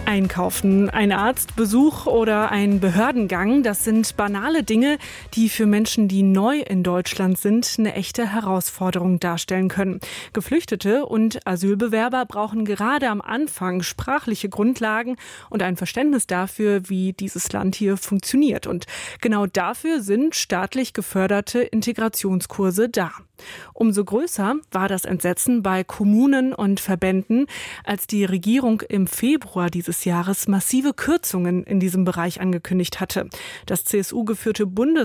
Einkaufen, ein Arztbesuch oder ein Behördengang, das sind banale Dinge, die für Menschen, die neu in Deutschland sind, eine echte Herausforderung darstellen können. Geflüchtete und Asylbewerber brauchen gerade am Anfang sprachliche Grundlagen und ein Verständnis dafür, wie dieses Land hier funktioniert. Und genau dafür sind staatlich geförderte Integrationskurse da. Umso größer war das Entsetzen bei Kommunen und Verbänden, als die Regierung im Februar dieses Jahres massive Kürzungen in diesem Bereich angekündigt hatte. Das CSU-geführte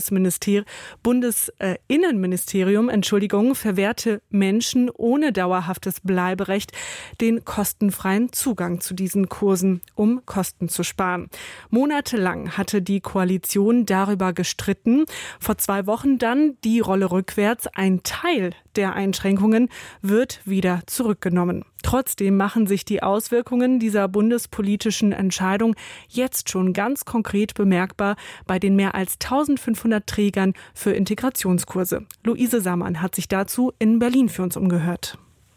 Bundesinnenministerium verwehrte Menschen ohne dauerhaftes Bleiberecht den kostenfreien Zugang zu diesen Kursen, um Kosten zu sparen. Monatelang hatte die Koalition darüber gestritten. Vor 2 Wochen dann die Rolle rückwärts. Ein Teil der Einschränkungen wird wieder zurückgenommen. Trotzdem machen sich die Auswirkungen dieser bundespolitischen Entscheidung jetzt schon ganz konkret bemerkbar bei den mehr als 1500 Trägern für Integrationskurse. Luise Sammann hat sich dazu in Berlin für uns umgehört.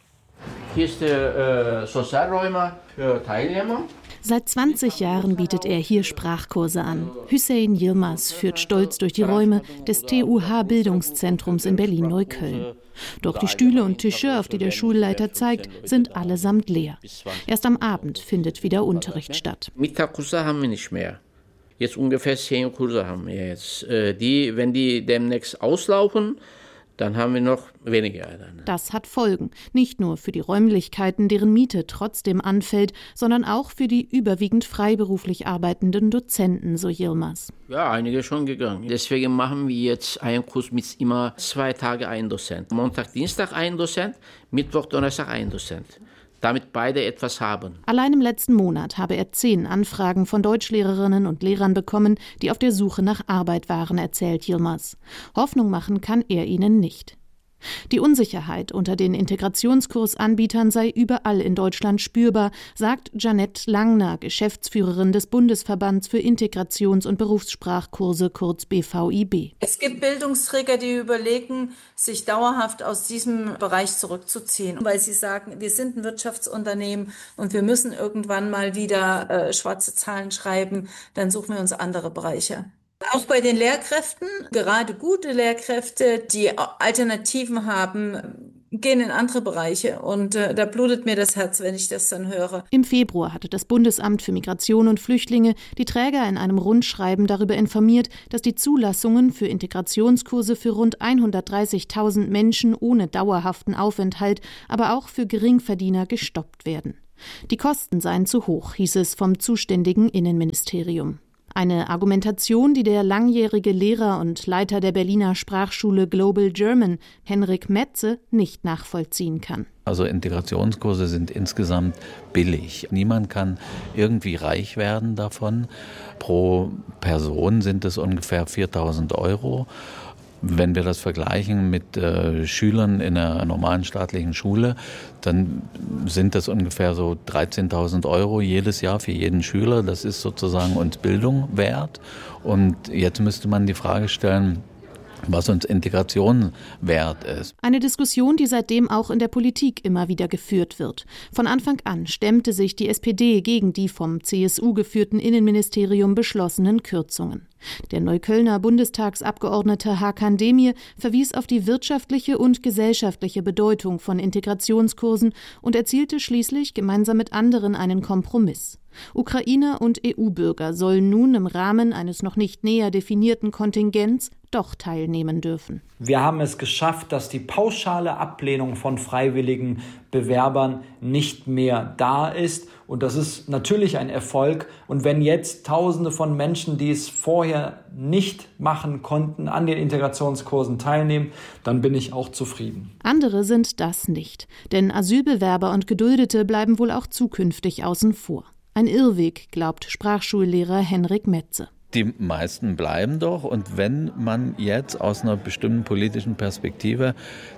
Hier ist der Sozialräumer für Teilnehmer. Seit 20 Jahren bietet er hier Sprachkurse an. Hüseyin Yilmaz führt stolz durch die Räume des TUH-Bildungszentrums in Berlin-Neukölln. Doch die Stühle und Tische, auf die der Schulleiter zeigt, sind allesamt leer. Erst am Abend findet wieder Unterricht statt. Mittagkurse haben wir nicht mehr. Jetzt ungefähr 10 Kurse haben wir jetzt. Wenn die demnächst auslaufen, dann haben wir noch weniger. Das hat Folgen. Nicht nur für die Räumlichkeiten, deren Miete trotzdem anfällt, sondern auch für die überwiegend freiberuflich arbeitenden Dozenten, so Yilmaz. Ja, einige schon gegangen. Deswegen machen wir jetzt einen Kurs mit immer 2 Tage ein Dozent. Montag, Dienstag ein Dozent, Mittwoch, Donnerstag ein Dozent. Damit beide etwas haben. Allein im letzten Monat habe er 10 Anfragen von Deutschlehrerinnen und Lehrern bekommen, die auf der Suche nach Arbeit waren, erzählt Yilmaz. Hoffnung machen kann er ihnen nicht. Die Unsicherheit unter den Integrationskursanbietern sei überall in Deutschland spürbar, sagt Janette Langner, Geschäftsführerin des Bundesverbands für Integrations- und Berufssprachkurse, kurz BVIB. Es gibt Bildungsträger, die überlegen, sich dauerhaft aus diesem Bereich zurückzuziehen, weil sie sagen, wir sind ein Wirtschaftsunternehmen und wir müssen irgendwann mal wieder schwarze Zahlen schreiben, dann suchen wir uns andere Bereiche. Auch bei den Lehrkräften, gerade gute Lehrkräfte, die Alternativen haben, gehen in andere Bereiche. Und da blutet mir das Herz, wenn ich das dann höre. Im Februar hatte das Bundesamt für Migration und Flüchtlinge die Träger in einem Rundschreiben darüber informiert, dass die Zulassungen für Integrationskurse für rund 130.000 Menschen ohne dauerhaften Aufenthalt, aber auch für Geringverdiener gestoppt werden. Die Kosten seien zu hoch, hieß es vom zuständigen Innenministerium. Eine Argumentation, die der langjährige Lehrer und Leiter der Berliner Sprachschule Global German, Henrik Metze, nicht nachvollziehen kann. Also Integrationskurse sind insgesamt billig. Niemand kann irgendwie reich werden davon. Pro Person sind es ungefähr 4.000 €. Wenn wir das vergleichen mit Schülern in einer normalen staatlichen Schule, dann sind das ungefähr so 13.000 € jedes Jahr für jeden Schüler. Das ist sozusagen uns Bildung wert. Und jetzt müsste man die Frage stellen, was uns Integration wert ist. Eine Diskussion, die seitdem auch in der Politik immer wieder geführt wird. Von Anfang an stemmte sich die SPD gegen die vom CSU geführten Innenministerium beschlossenen Kürzungen. Der Neuköllner Bundestagsabgeordnete Hakan Demir verwies auf die wirtschaftliche und gesellschaftliche Bedeutung von Integrationskursen und erzielte schließlich gemeinsam mit anderen einen Kompromiss. Ukrainer und EU-Bürger sollen nun im Rahmen eines noch nicht näher definierten Kontingents doch teilnehmen dürfen. Wir haben es geschafft, dass die pauschale Ablehnung von freiwilligen Bewerbern nicht mehr da ist. Und das ist natürlich ein Erfolg. Und wenn jetzt Tausende von Menschen, die es vorher nicht machen konnten, an den Integrationskursen teilnehmen, dann bin ich auch zufrieden. Andere sind das nicht. Denn Asylbewerber und Geduldete bleiben wohl auch zukünftig außen vor. Ein Irrweg, glaubt Sprachschullehrer Henrik Metze. Die meisten bleiben doch. Und wenn man jetzt aus einer bestimmten politischen Perspektive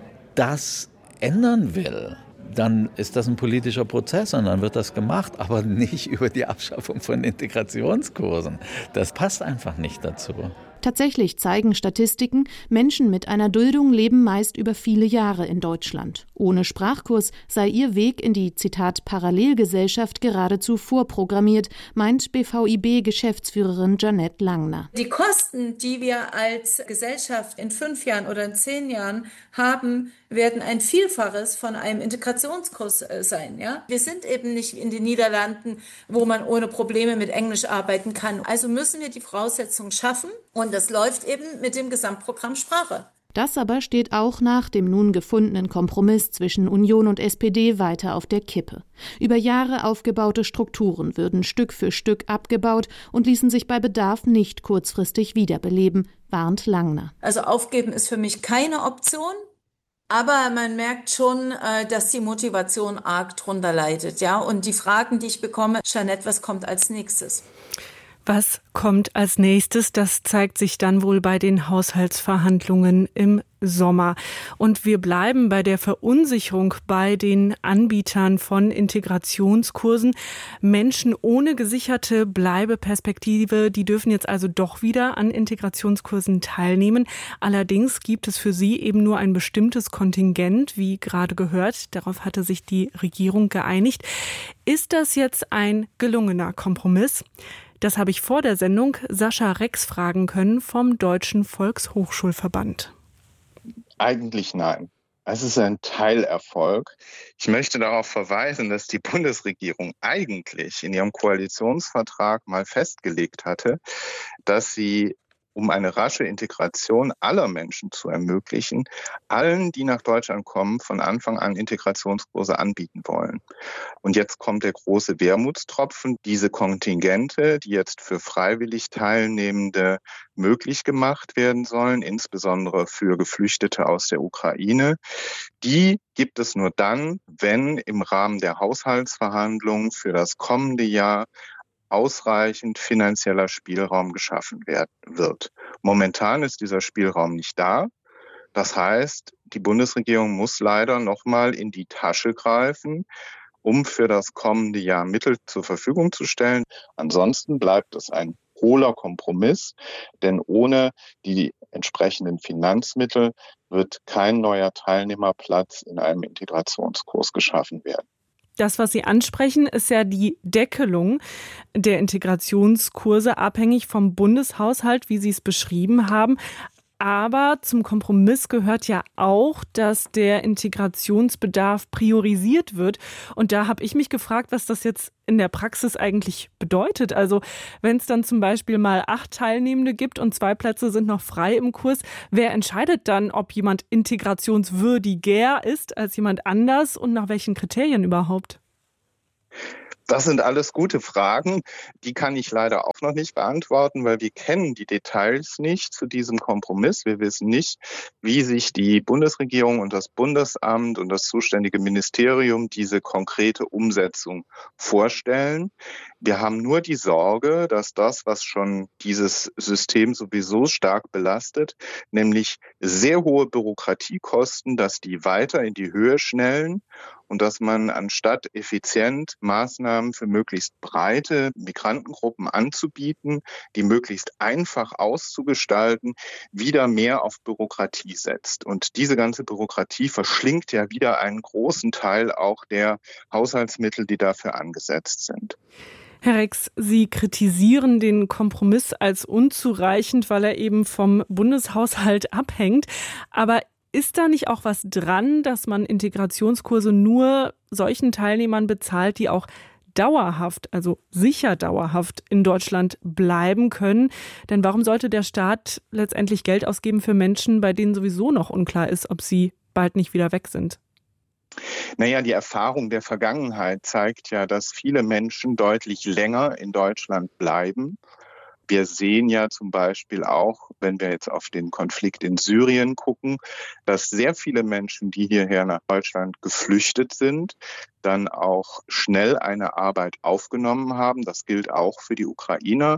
das ändern will, dann ist das ein politischer Prozess und dann wird das gemacht, aber nicht über die Abschaffung von Integrationskursen. Das passt einfach nicht dazu. Tatsächlich zeigen Statistiken, Menschen mit einer Duldung leben meist über viele Jahre in Deutschland. Ohne Sprachkurs sei ihr Weg in die, Zitat, Parallelgesellschaft geradezu vorprogrammiert, meint BVIB-Geschäftsführerin Janette Langner. Die Kosten, die wir als Gesellschaft in 5 Jahren oder in 10 Jahren haben, werden ein Vielfaches von einem Integrationskurs sein. Ja? Wir sind eben nicht in den Niederlanden, wo man ohne Probleme mit Englisch arbeiten kann. Also müssen wir die Voraussetzungen schaffen und das läuft eben mit dem Gesamtprogramm Sprache. Das aber steht auch nach dem nun gefundenen Kompromiss zwischen Union und SPD weiter auf der Kippe. Über Jahre aufgebaute Strukturen würden Stück für Stück abgebaut und ließen sich bei Bedarf nicht kurzfristig wiederbeleben, warnt Langner. Also aufgeben ist für mich keine Option. Aber man merkt schon, dass die Motivation arg drunter leidet, ja. Und die Fragen, die ich bekomme, Janette, was kommt als nächstes? Was kommt als nächstes? Das zeigt sich dann wohl bei den Haushaltsverhandlungen im Sommer. Und wir bleiben bei der Verunsicherung bei den Anbietern von Integrationskursen. Menschen ohne gesicherte Bleibeperspektive, die dürfen jetzt also doch wieder an Integrationskursen teilnehmen. Allerdings gibt es für sie eben nur ein bestimmtes Kontingent, wie gerade gehört. Darauf hatte sich die Regierung geeinigt. Ist das jetzt ein gelungener Kompromiss? Das habe ich vor der Sendung Sascha Rex fragen können vom Deutschen Volkshochschulverband. Eigentlich nein. Es ist ein Teilerfolg. Ich möchte darauf verweisen, dass die Bundesregierung eigentlich in ihrem Koalitionsvertrag mal festgelegt hatte, dass sie, um eine rasche Integration aller Menschen zu ermöglichen, allen, die nach Deutschland kommen, von Anfang an Integrationskurse anbieten wollen. Und jetzt kommt der große Wermutstropfen. Diese Kontingente, die jetzt für freiwillig Teilnehmende möglich gemacht werden sollen, insbesondere für Geflüchtete aus der Ukraine, die gibt es nur dann, wenn im Rahmen der Haushaltsverhandlungen für das kommende Jahr ausreichend finanzieller Spielraum geschaffen wird. Momentan ist dieser Spielraum nicht da. Das heißt, die Bundesregierung muss leider nochmal in die Tasche greifen, um für das kommende Jahr Mittel zur Verfügung zu stellen. Ansonsten bleibt es ein hohler Kompromiss, denn ohne die entsprechenden Finanzmittel wird kein neuer Teilnehmerplatz in einem Integrationskurs geschaffen werden. Das, was Sie ansprechen, ist ja die Deckelung der Integrationskurse, abhängig vom Bundeshaushalt, wie Sie es beschrieben haben. Aber zum Kompromiss gehört ja auch, dass der Integrationsbedarf priorisiert wird. Und da habe ich mich gefragt, was das jetzt in der Praxis eigentlich bedeutet. Also wenn es dann zum Beispiel mal 8 Teilnehmende gibt und 2 Plätze sind noch frei im Kurs, wer entscheidet dann, ob jemand integrationswürdiger ist als jemand anders und nach welchen Kriterien überhaupt? Das sind alles gute Fragen. Die kann ich leider auch noch nicht beantworten, weil wir kennen die Details nicht zu diesem Kompromiss. Wir wissen nicht, wie sich die Bundesregierung und das Bundesamt und das zuständige Ministerium diese konkrete Umsetzung vorstellen. Wir haben nur die Sorge, dass das, was schon dieses System sowieso stark belastet, nämlich sehr hohe Bürokratiekosten, dass die weiter in die Höhe schnellen und dass man anstatt effizient Maßnahmen für möglichst breite Migrantengruppen anzubieten, die möglichst einfach auszugestalten, wieder mehr auf Bürokratie setzt. Und diese ganze Bürokratie verschlingt ja wieder einen großen Teil auch der Haushaltsmittel, die dafür angesetzt sind. Herr Rex, Sie kritisieren den Kompromiss als unzureichend, weil er eben vom Bundeshaushalt abhängt. Aber ist da nicht auch was dran, dass man Integrationskurse nur solchen Teilnehmern bezahlt, die auch dauerhaft, also sicher dauerhaft in Deutschland bleiben können? Denn warum sollte der Staat letztendlich Geld ausgeben für Menschen, bei denen sowieso noch unklar ist, ob sie bald nicht wieder weg sind? Naja, die Erfahrung der Vergangenheit zeigt ja, dass viele Menschen deutlich länger in Deutschland bleiben. Wir sehen ja zum Beispiel auch, wenn wir jetzt auf den Konflikt in Syrien gucken, dass sehr viele Menschen, die hierher nach Deutschland geflüchtet sind, dann auch schnell eine Arbeit aufgenommen haben. Das gilt auch für die Ukrainer.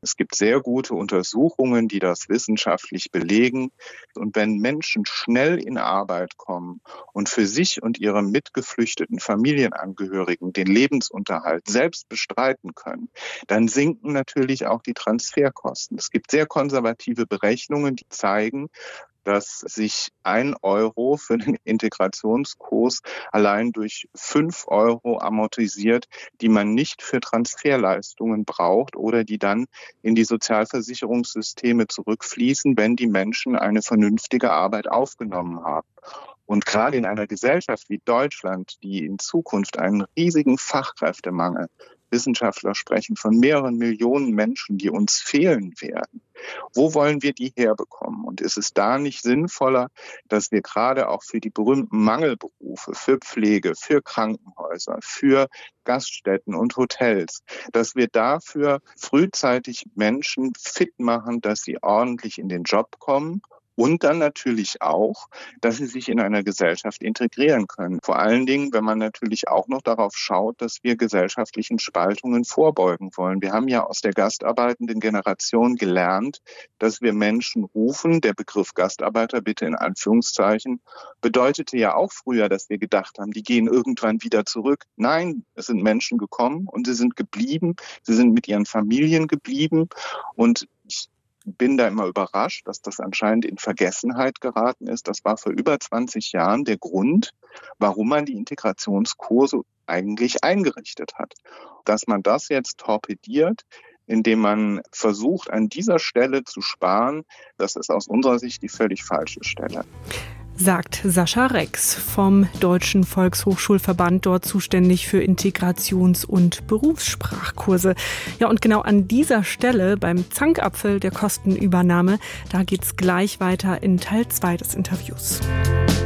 Es gibt sehr gute Untersuchungen, die das wissenschaftlich belegen. Und wenn Menschen schnell in Arbeit kommen und für sich und ihre mitgeflüchteten Familienangehörigen den Lebensunterhalt selbst bestreiten können, dann sinken natürlich auch die Transferkosten. Es gibt sehr konservative Berechnungen, die zeigen, dass sich 1 Euro für den Integrationskurs allein durch 5 Euro amortisiert, die man nicht für Transferleistungen braucht oder die dann in die Sozialversicherungssysteme zurückfließen, wenn die Menschen eine vernünftige Arbeit aufgenommen haben. Und gerade in einer Gesellschaft wie Deutschland, die in Zukunft einen riesigen Fachkräftemangel, Wissenschaftler sprechen von mehreren Millionen Menschen, die uns fehlen werden. Wo wollen wir die herbekommen? Und ist es da nicht sinnvoller, dass wir gerade auch für die berühmten Mangelberufe, für Pflege, für Krankenhäuser, für Gaststätten und Hotels, dass wir dafür frühzeitig Menschen fit machen, dass sie ordentlich in den Job kommen? Und dann natürlich auch, dass sie sich in einer Gesellschaft integrieren können. Vor allen Dingen, wenn man natürlich auch noch darauf schaut, dass wir gesellschaftlichen Spaltungen vorbeugen wollen. Wir haben ja aus der gastarbeitenden Generation gelernt, dass wir Menschen rufen. Der Begriff Gastarbeiter, bitte in Anführungszeichen, bedeutete ja auch früher, dass wir gedacht haben, die gehen irgendwann wieder zurück. Nein, es sind Menschen gekommen und sie sind geblieben. Sie sind mit ihren Familien geblieben. Und ich bin da immer überrascht, dass das anscheinend in Vergessenheit geraten ist. Das war vor über 20 Jahren der Grund, warum man die Integrationskurse eigentlich eingerichtet hat. Dass man das jetzt torpediert, indem man versucht, an dieser Stelle zu sparen, das ist aus unserer Sicht die völlig falsche Stelle. Sagt Sascha Rex vom Deutschen Volkshochschulverband, dort zuständig für Integrations- und Berufssprachkurse. Ja, und genau an dieser Stelle beim Zankapfel der Kostenübernahme, da geht's gleich weiter in Teil 2 des Interviews.